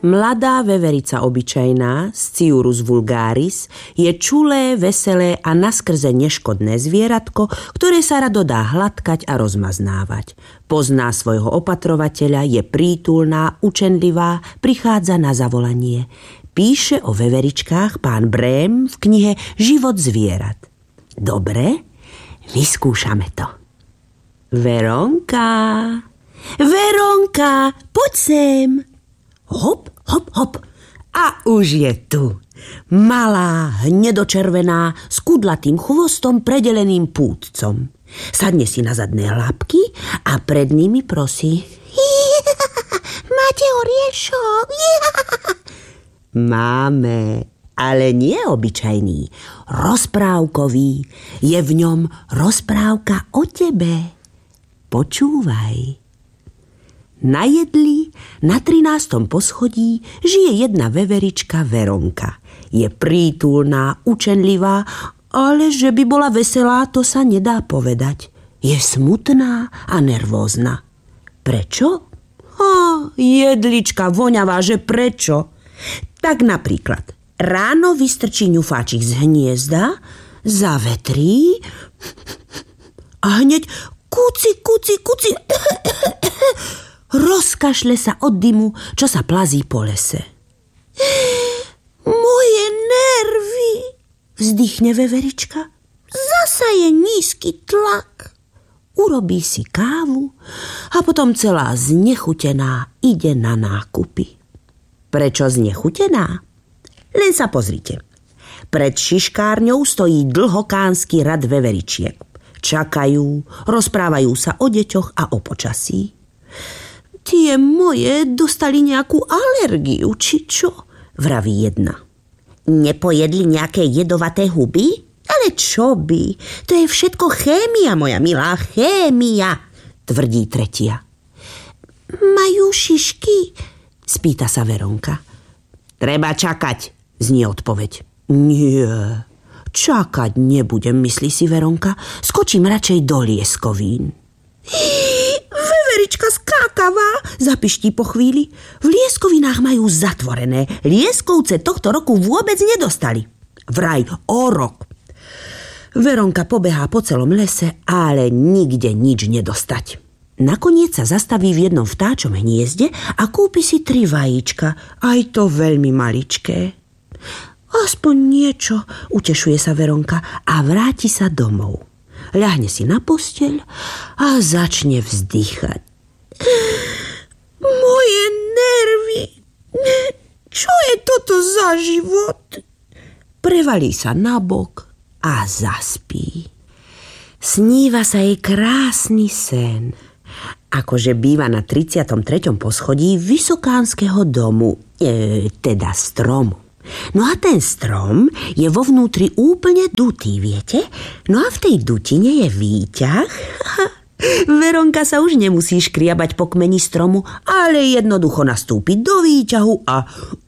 Mladá veverica obyčajná, Sciurus vulgaris, je čulé, veselé a naskrze neškodné zvieratko, ktoré sa rado dá hladkať a rozmaznávať. Pozná svojho opatrovateľa, je prítulná, učenlivá, prichádza na zavolanie. Píše o veveričkách pán Brém v knihe Život zvierat. Dobre, vyskúšame to. Veronka, poď sem. Hop, hop, hop. A už je tu. Malá, hnedočervená, s kudlatým chvostom predeleným púdcom. Sadne si na zadné labky a pred nimi prosí. Máte oriešok? Máme, ale nie obyčajný, rozprávkový. Je v ňom rozprávka o tebe. Počúvaj. Na jedli, na 13. poschodí, žije jedna veverička Veronka. Je prítulná, učenlivá, ale že by bola veselá, to sa nedá povedať. Je smutná a nervózna. Prečo? Jedlička voňavá, že prečo? Tak napríklad, ráno vystrčí ňufáčik z hniezda, zavetrí a hneď kuci, rozkašle sa od dymu, čo sa plazí po lese. Moje nervy, vzdychne veverička. Zasa je nízky tlak. Urobí si kávu a potom celá znechutená ide na nákupy. Prečo znechutená? Len sa pozrite. Pred šiškárňou stojí dlhokánsky rad veveričiek. Čakajú, rozprávajú sa o deťoch a o počasí. Tie moje dostali nejakú alergiu, či čo? Vraví jedna. Nepojedli nejaké jedovaté huby? Ale čo by? To je všetko chémia, moja milá, chémia, tvrdí tretia. Majú šišky? Spýta sa Veronka. Treba čakať, znie odpoveď. Nie, čakať nebudem, myslí si Veronka. Skočím radšej do lieskovín. Veverička skákavá, zapiští po chvíli. V lieskovinách majú zatvorené. Lieskovce tohto roku vôbec nedostali. Vraj o rok. Veronka pobehá po celom lese, ale nikde nič nedostať. Nakoniec sa zastaví v jednom vtáčom hniezde a kúpi si 3 vajíčka, aj to veľmi maličké. Aspoň niečo, utešuje sa Veronka a vráti sa domov. Ľahne si na posteľ a začne vzdychať. Moje nervy, čo je toto za život? Prevalí sa na bok a zaspí. Sníva sa jej krásny sen. Akože býva na 33. poschodí vysokánskeho domu, teda stromu. No a ten strom je vo vnútri úplne dutý, viete? No a v tej dutine je výťah. Veronka sa už nemusí škriabať po kmeni stromu, ale jednoducho nastúpi do výťahu a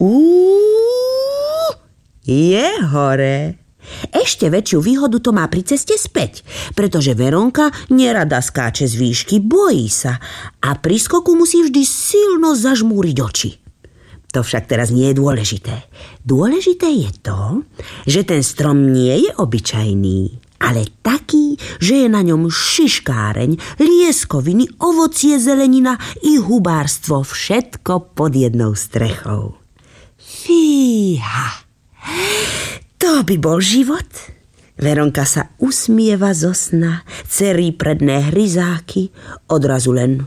je hore. Ešte väčšiu výhodu to má pri ceste späť, pretože Veronka nerada skáče z výšky, bojí sa a pri skoku musí vždy silno zažmúriť oči. To však teraz nie je dôležité. Dôležité je to, že ten strom nie je obyčajný, ale taký, že je na ňom šiškáreň, lieskoviny, ovocie, zelenina i hubárstvo, všetko pod jednou strechou. Fíha, to by bol život. Veronka sa usmieva zo sna, cerí predné hryzáky, odrazu len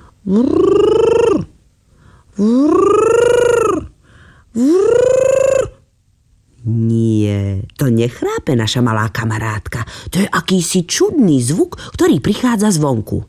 Nie, to nechrápe naša malá kamarátka. To je akýsi čudný zvuk, ktorý prichádza zvonku.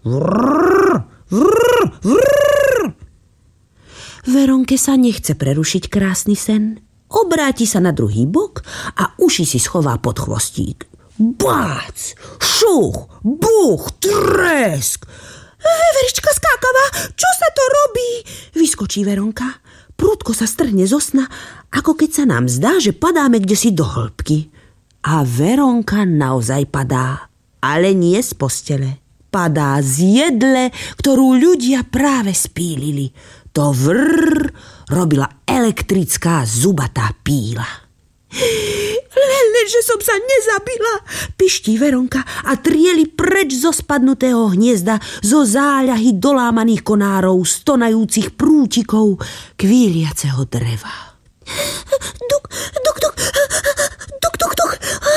Veronke sa nechce prerušiť krásny sen. Obráti sa na druhý bok a uši si schová pod chvostík. Bác, šuch, buch, tresk. Veverička skákavá, čo sa to robí? Vyskočí Veronka. Prudko sa strhne zo sna, ako keď sa nám zdá, že padáme kdesi do hĺbky. A Veronka naozaj padá, ale nie z postele. Padá z jedle, ktorú ľudia práve spílili. to vrr robila elektrická zubatá píla. Lenže som sa nezabila, piští Veronka a trieli preč zo spadnutého hniezda, zo záľahy dolámaných konárov, stonajúcich prútikov, kvíliaceho dreva. Duk, duk, duk, duk, duk, duk.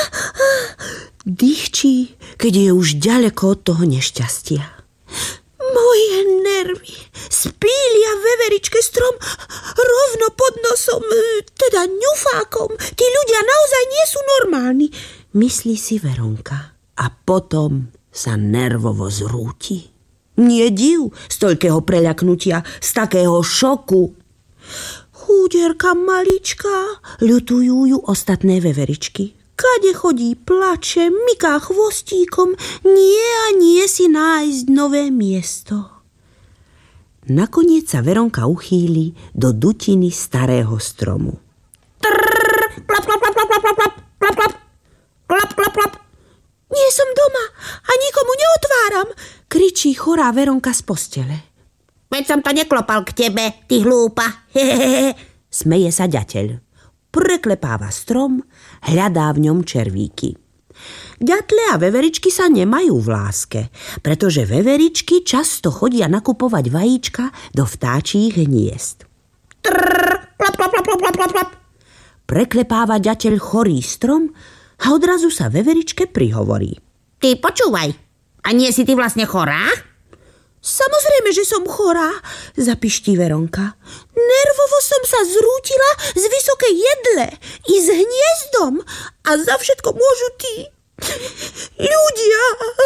Dýchčí, keď je už ďaleko od toho nešťastia. Moje nervy spília veveričke strom rovno pod nosom, teda ňufákom. Tí ľudia naozaj nie sú normálni, myslí si Veronka. A potom sa nervovo zrúti. Nie div z toľkého preľaknutia, z takého šoku. Chúderka malička, ľutujú ju ostatné veveričky. Kade chodí, plače, myká chvostíkom, nie si nájsť nové miesto. Nakoniec sa Veronka uchýli do dutiny starého stromu. Trrr, klap, klap, klap, klap, klap, klap, klap, klap, klap, klap, klap. Nie som doma a nikomu neotváram, kričí chorá Veronka z postele. Veď som to neklopal k tebe, ty hlúpa. Smeje sa ďateľ. Preklepáva strom, hľadá v ňom červíky. Ďatle a veveričky sa nemajú v láske, pretože veveričky často chodia nakupovať vajíčka do vtáčích hniezd. Trrr, klap, klap, klap, klap, klap, klap. Preklepáva ďateľ chorý strom a odrazu sa veveričke prihovorí. Ty počúvaj, a nie si ty vlastne chorá? Samozrejme, že som chorá, zapiští Veronka. Nervovo som sa zrútila z vysokej jedle i s hniezdom a za všetko môžu tí ľudia.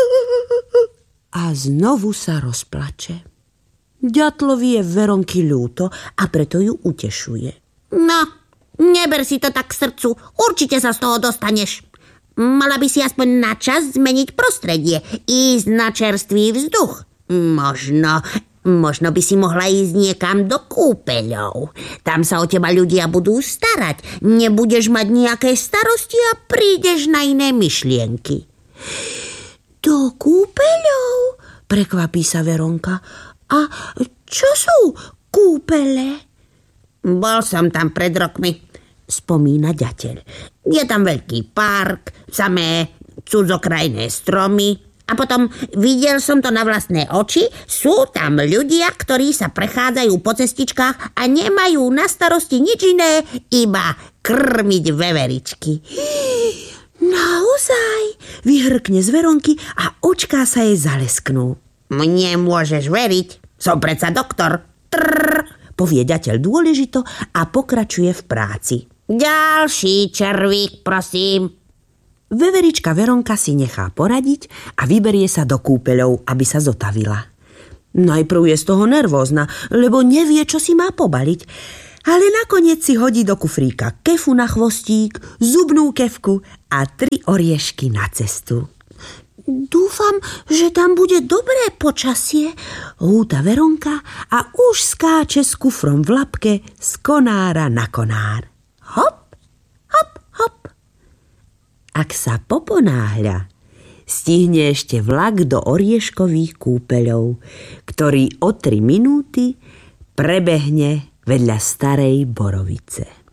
A znovu sa rozplače. Ďatlovi je Veronky ľúto a preto ju utešuje. No, neber si to tak k srdcu, určite sa z toho dostaneš. Mala by si aspoň na čas zmeniť prostredie, ísť na čerstvý vzduch. Možno by si mohla ísť niekam do kúpeľov. Tam sa o teba ľudia budú starať. Nebudeš mať nejaké starosti a prídeš na iné myšlienky. Do kúpeľov? Prekvapí sa Veronka. A čo sú kúpele? Bol som tam pred rokmi, spomína ďateľ. Je tam veľký park, samé cudzokrajné stromy. A potom videl som to na vlastné oči, sú tam ľudia, ktorí sa prechádzajú po cestičkách a nemajú na starosti nič iné, iba krmiť veveričky. Naozaj? Vyhrkne z Veronky a očká sa jej zalesknú. Mne môžeš veriť, som predsa doktor. Trrr, povie ďateľ dôležito a pokračuje v práci. Ďalší červík, prosím. Veverička Veronka si nechá poradiť a vyberie sa do kúpeľov, aby sa zotavila. Najprv je z toho nervózna, lebo nevie, čo si má pobaliť. Ale nakoniec si hodí do kufríka kefu na chvostík, zubnú kefku a 3 oriešky na cestu. Dúfam, že tam bude dobré počasie, húta Veronka a už skáče s kufrom v labke z konára na konár. Hop, hop, hop. Ak sa poponáhľa, stihne ešte vlak do orieškových kúpeľov, ktorý o 3 minúty prebehne vedľa starej borovice.